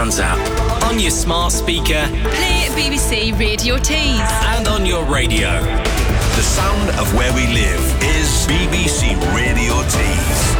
Sounds app, on your smart speaker, play BBC Radio Tees, and on your radio. The sound of where we live is BBC Radio Tees.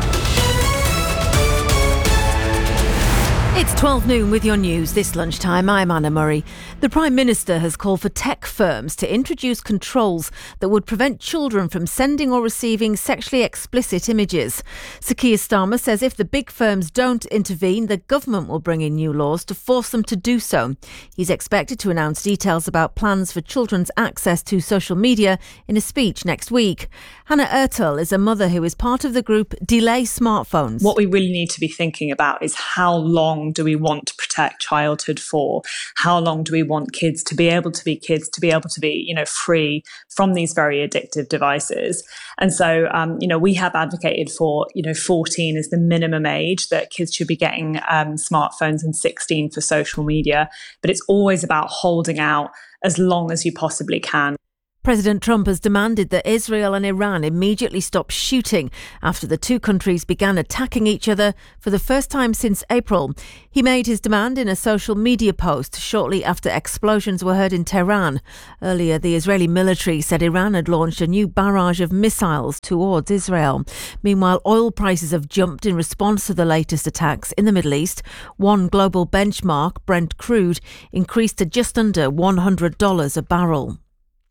It's 12 noon with your news this lunchtime. I'm Anna Murray. The Prime Minister has called for tech firms to introduce controls that would prevent children from sending or receiving sexually explicit images. Sir Keir Starmer says if the big firms don't intervene, the government will bring in new laws to force them to do so. He's expected to announce details about plans for children's access to social media in a speech next week. Hannah Ertel is a mother who is part of the group Delay Smartphones. What we really need to be thinking about is how long do we want to protect childhood for? How long do we want kids to be able to be kids, to be able to be, free from these very addictive devices? And so, we have advocated for, 14 is the minimum age that kids should be getting smartphones, and 16 for social media. But it's always about holding out as long as you possibly can. President Trump has demanded that Israel and Iran immediately stop shooting after the two countries began attacking each other for the first time since April. He made his demand in a social media post shortly after explosions were heard in Tehran. Earlier, the Israeli military said Iran had launched a new barrage of missiles towards Israel. Meanwhile, oil prices have jumped in response to the latest attacks in the Middle East. One global benchmark, Brent crude, increased to just under $100 a barrel.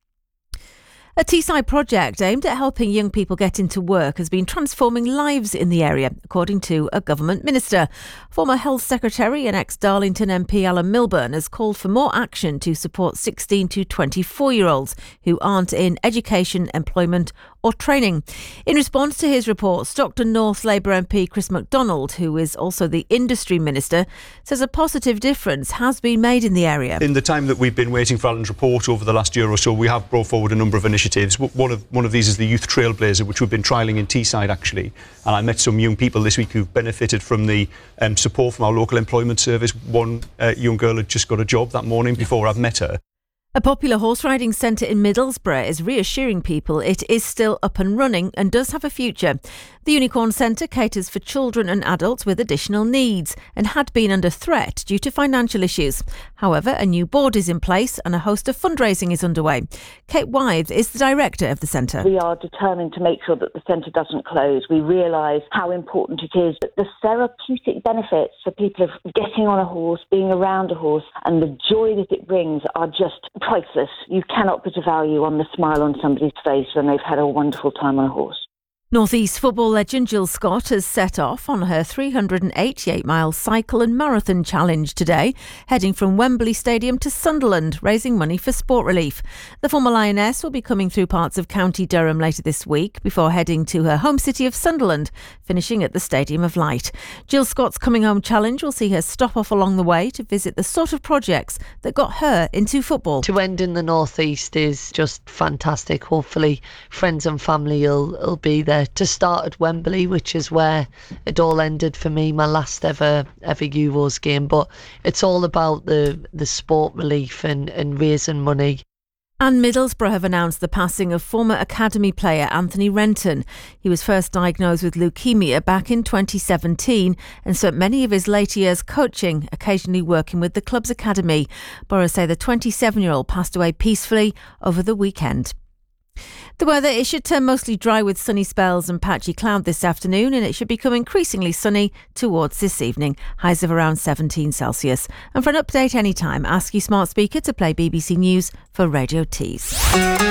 A Teesside project aimed at helping young people get into work has been transforming lives in the area, according to a government minister. Former Health Secretary and ex-Darlington MP Alan Milburn has called for more action to support 16 to 24-year-olds who aren't in education, employment or training. In response to his report, Stockton North Labour MP Chris MacDonald, who is also the industry minister, says a positive difference has been made in the area. In the time that we've been waiting for Alan's report over the last year or so, we have brought forward a number of initiatives. One of these is the Youth Trailblazer, which we've been trialling in Teesside, actually. And I met some young people this week who've benefited from the support from our local employment service. One young girl had just got a job that morning before I've met her. A popular horse riding centre in Middlesbrough is reassuring people it is still up and running and does have a future. The Unicorn Centre caters for children and adults with additional needs and had been under threat due to financial issues. However, a new board is in place and a host of fundraising is underway. Kate Wythe is the director of the centre. We are determined to make sure that the centre doesn't close. We realise how important it is. The therapeutic benefits for people of getting on a horse, being around a horse, and the joy that it brings are just priceless. You cannot put a value on the smile on somebody's face when they've had a wonderful time on a horse. North East football legend Jill Scott has set off on her 388-mile cycle and marathon challenge today, heading from Wembley Stadium to Sunderland, raising money for Sport Relief. The former Lioness will be coming through parts of County Durham later this week before heading to her home city of Sunderland, finishing at the Stadium of Light. Jill Scott's Coming Home Challenge will see her stop off along the way to visit the sort of projects that got her into football. To end in the North East is just fantastic. Hopefully friends and family will be there. To start at Wembley, which is where it all ended for me, my last ever Euros game. But it's all about the sport relief and raising money. And Middlesbrough have announced the passing of former academy player Anthony Renton. He was first diagnosed with leukemia back in 2017 and spent many of his later years coaching, occasionally working with the club's academy. Borough say the 27-year-old passed away peacefully over the weekend. The weather, it should turn mostly dry with sunny spells and patchy cloud this afternoon, and it should become increasingly sunny towards this evening. Highs of around 17 Celsius. And for an update anytime, ask your smart speaker to play BBC News for Radio Tees.